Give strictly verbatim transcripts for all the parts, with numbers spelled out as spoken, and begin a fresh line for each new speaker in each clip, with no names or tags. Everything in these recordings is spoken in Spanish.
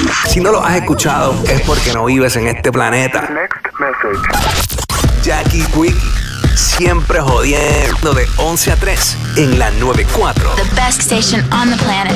Si no lo has escuchado, es porque no vives en este planeta. Jackie Quickie, siempre jodiendo de once a tres en la noventa y cuatro.
The best station on the planet.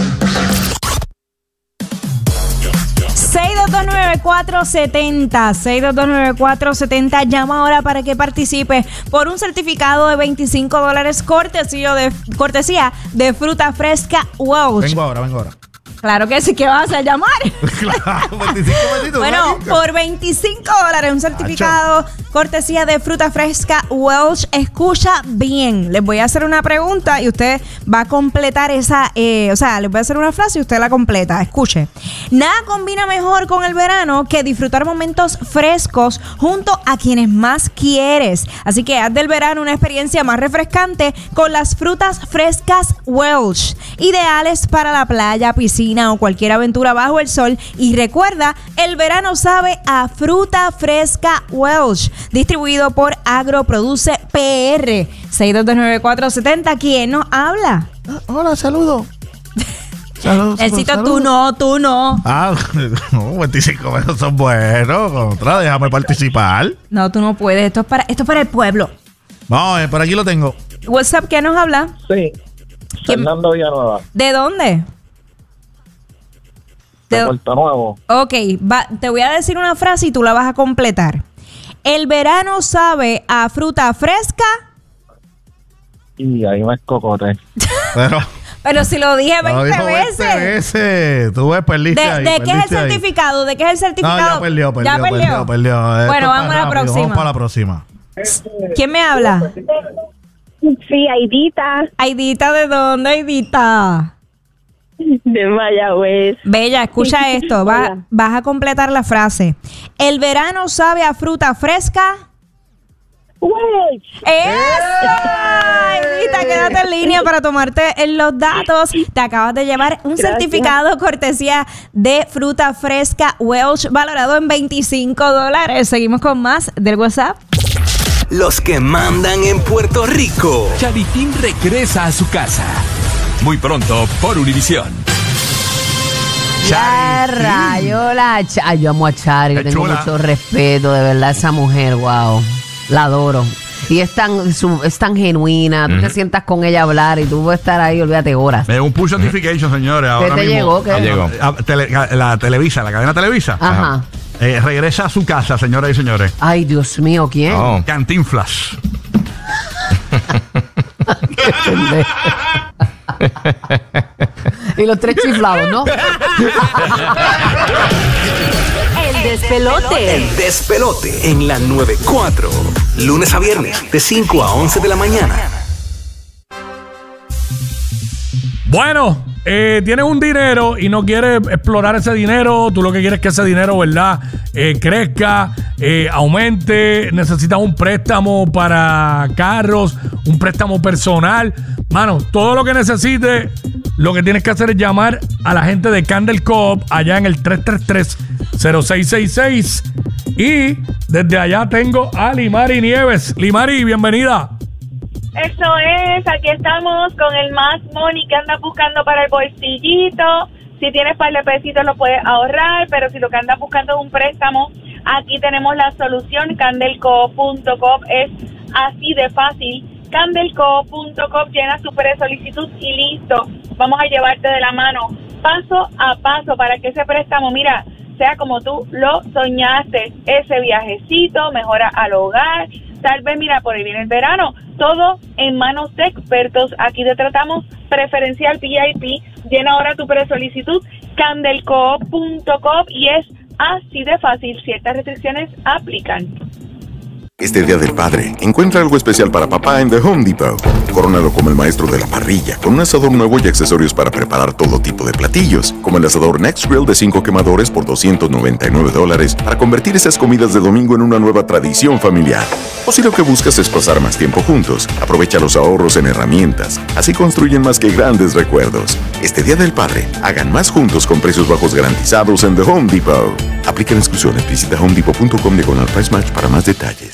seis dos dos nueve cuatro siete cero, seis dos dos nueve cuatro siete cero. Llama ahora para que participe por un certificado de veinticinco dólares cortesía de, cortesía de fruta fresca Welch.
Vengo ahora, vengo ahora.
Claro que sí, que vas a llamar.
Claro, veinticinco besitos.
Bueno, por veinticinco dólares un certificado cortesía de fruta fresca Welch. Escucha bien, les voy a hacer una pregunta y usted va a completar esa, eh, o sea, les voy a hacer una frase y usted la completa. Escuche. Nada combina mejor con el verano que disfrutar momentos frescos junto a quienes más quieres. Así que haz del verano una experiencia más refrescante con las frutas frescas Welch, ideales para la playa, piscina o cualquier aventura bajo el sol. Y recuerda, el verano sabe a fruta fresca Welch, distribuido por Agroproduce P R. seis dos dos nueve cuatro siete cero. ¿Quién nos habla?
Hola, saludo. Saludos.
Necesito tú no, tú no.
Ah, no, veinticinco pesos son buenos. Contra, déjame participar.
No, tú no puedes. Esto es para, esto es para el pueblo.
Vamos, eh, por aquí lo tengo.
WhatsApp, ¿quién nos habla?
Sí.
¿Quién?
Fernando Villanueva.
¿De dónde?
De Puerto Nuevo.
Ok, va, te voy a decir una frase y tú la vas a completar. El verano sabe a fruta fresca.
Y ahí me escocote.
Pero,
Pero si lo dije
lo
veinte
dijo
veces.
veinte veces. Tú ves, perdiste
¿De,
ahí,
de qué es el
perdiste ahí.
certificado? ¿De qué es el
No,
certificado?
ya perdió, perdió,
¿Ya perdió?
perdió, perdió.
Bueno,
Esto
vamos
está
a la
rápido,
próxima.
Vamos para la próxima.
¿Quién me habla?
Sí, Aidita,
Aidita, ¿de dónde, Aidita?
de Mayagüez.
Bella, escucha esto. Va,
Hola.
vas a completar la frase. El verano sabe a fruta fresca.
Welch.
¡Eso! Aidita, quédate en línea para tomarte los datos. Te acabas de llevar un
Gracias.
certificado cortesía de fruta fresca Welch, valorado en veinticinco dólares. Seguimos con más del WhatsApp.
Los que mandan en Puerto Rico.
Charitín regresa a su casa. Muy pronto por Univisión.
Ya rayo, la Cha- yo amo a Chari,
Qué
tengo
chula.
mucho respeto, de verdad, esa mujer, wow, la adoro. Y es tan, su- es tan genuina, tú te sientas con ella a hablar y tú puedes estar ahí, olvídate horas.
Es un push notification, señores. Ahora
te
mismo.
llegó? ¿Qué?
Ah, llegó. Ah, tele- la Televisa, la cadena Televisa.
Ajá.
Eh, regresa a su casa, señoras y señores.
Ay, Dios mío, ¿quién?
Oh.
Cantinflas.
Y los tres chiflados, ¿no?
El despelote.
El despelote en la noventa y cuatro. Lunes a viernes de cinco a once de la mañana.
Bueno, eh, tienes un dinero y no quieres explorar ese dinero. Tú lo que quieres es que ese dinero, ¿verdad? Eh, crezca, eh, aumente. Necesitas un préstamo para carros, un préstamo personal. Mano, todo lo que necesites, lo que tienes que hacer es llamar a la gente de Candel Coop allá en el tres tres tres, cero seis seis seis. Y desde allá tengo a Limari Nieves. Limari, bienvenida.
Eso es, aquí estamos con el más money que andas buscando para el bolsillito. Si tienes par de pesitos lo puedes ahorrar, pero si lo que andas buscando es un préstamo, aquí tenemos la solución. Candelco punto com es así de fácil. Candelco punto com, llena tu pre-solicitud y listo. Vamos a llevarte de la mano, paso a paso, para que ese préstamo, mira, sea como tú lo soñaste. Ese viajecito, mejora al hogar. Tal vez, mira, por ahí viene el verano. Todo en manos de expertos. Aquí te tratamos preferencial V I P. Llena ahora tu pre-solicitud. Candelco punto com y es así de fácil. Ciertas restricciones aplican.
Este Día del Padre, encuentra algo especial para papá en The Home Depot. Corónalo como el maestro de la parrilla, con un asador nuevo y accesorios para preparar todo tipo de platillos, como el asador Next Grill de cinco quemadores por doscientos noventa y nueve dólares, para convertir esas comidas de domingo en una nueva tradición familiar. O si lo que buscas es pasar más tiempo juntos, aprovecha los ahorros en herramientas. Así construyen más que grandes recuerdos. Este Día del Padre, hagan más juntos con precios bajos garantizados en The Home Depot. Aplican exclusiones. Visita home depot punto com diagonal price match para más detalles.